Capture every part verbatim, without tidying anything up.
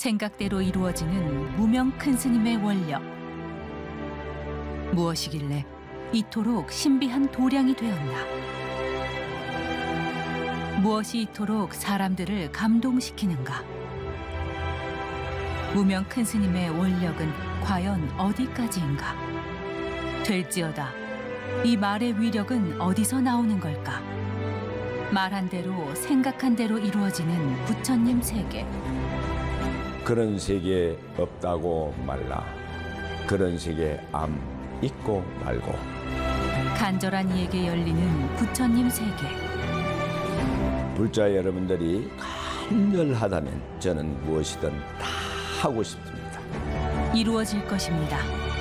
생각대로 이루어지는 무명 큰 스님의 원력. 무엇이길래 이토록 신비한 도량이 되었나? 무엇이 이토록 사람들을 감동시키는가? 무명 큰 스님의 원력은 과연 어디까지인가? 될지어다. 이 말의 위력은 어디서 나오는 걸까? 말한 대로 생각한 대로 이루어지는 부처님 세계. 그런 세계 없다고 말라. 그런 세계 암 있고 말고. 간절한 이에게 열리는 부처님 세계. 불자 여러분들이 간절하다면 저는 무엇이든 다 하고 싶습니다. 이루어질 것입니다.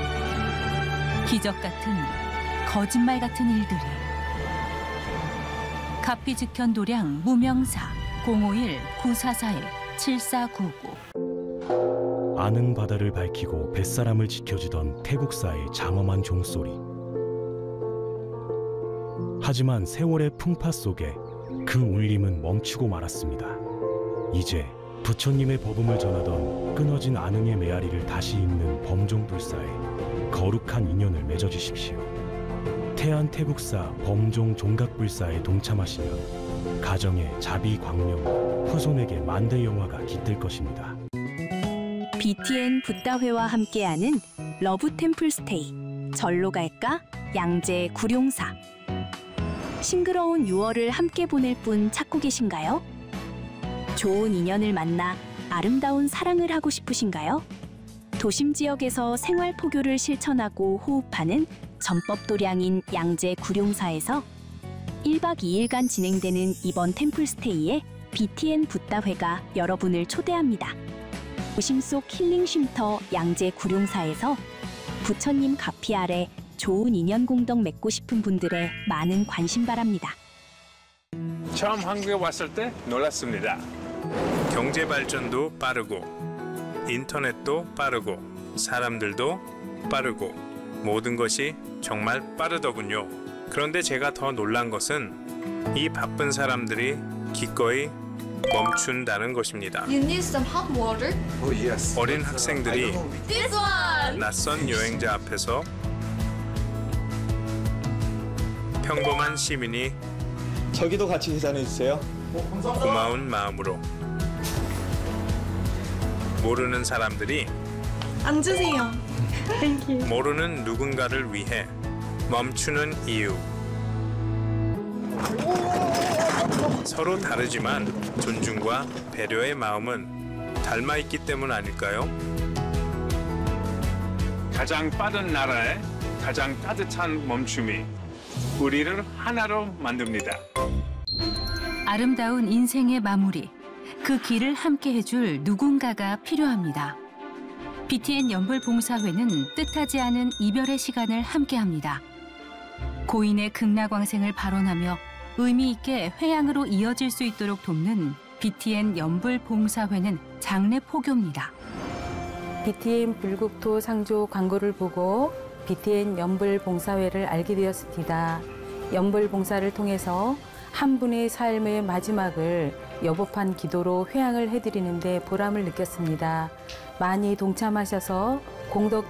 기적 같은, 거짓말 같은 일들이. 갑비즉현도량 무명사 공오일 구사사일 칠사구구. 아는 바다를 밝히고 뱃사람을 지켜주던 태국사의 장엄한 종소리. 하지만 세월의 풍파 속에 그 울림은 멈추고 말았습니다. 이제 부처님의 법음을 전하던 끊어진 아능의 메아리를 다시 잇는 범종불사에 거룩한 인연을 맺어주십시오. 태안 태국사 범종 종각불사에 동참하시면 가정의 자비 광명, 후손에게 만대 영화가 깃들 것입니다. 비티엔 붓다회와 함께하는 러브 템플 스테이. 절로 갈까? 양재 구룡사. 싱그러운 유월을 함께 보낼 분 찾고 계신가요? 좋은 인연을 만나 아름다운 사랑을 하고 싶으신가요? 도심 지역에서 생활 포교를 실천하고 호흡하는 전법도량인 양재 구룡사에서 일박 이일간 진행되는 이번 템플스테이에 비티엔 붓다회가 여러분을 초대합니다. 도심 속 힐링 쉼터 양재 구룡사에서 부처님 가피 아래 좋은 인연 공동 맺고 싶은 분들의 많은 관심 바랍니다. 처음 한국에 왔을 때 놀랐습니다. 경제 발전도 빠르고 인터넷도 빠르고 사람들도 빠르고 모든 것이 정말 빠르더군요. 그런데 제가 더 놀란 것은 이 바쁜 사람들이 기꺼이 멈춘다는 것입니다. You need some hot water? Oh, yes. 어린 학생들이 This one! 낯선 여행자 앞에서 평범한 시민이 저기도 같이 계산해 주세요. 고마운 마음으로 모르는 사람들이 앉으세요. 모르는 누군가를 위해 멈추는 이유. 서로 다르지만 존중과 배려의 마음은 닮아있기 때문 아닐까요? 가장 빠른 나라에 가장 따뜻한 멈춤이 우리를 하나로 만듭니다. 아름다운 인생의 마무리. 그 길을 함께 해줄 누군가가 필요합니다. 비티엔 연불봉사회는 뜻하지 않은 이별의 시간을 함께합니다. 고인의 극락왕생을 발언하며 의미 있게 회양으로 이어질 수 있도록 돕는 비티엔 연불봉사회는 장례 포교입니다. 비티엔 불국토 상조 광고를 보고 비티엔 연불봉사회를 알게 되었습니다. 연불봉사를 통해서 한 분의 삶의 마지막을 여법한 기도로 회양을 해드리는데 보람을 느꼈습니다. 많이 동참하셔서 공덕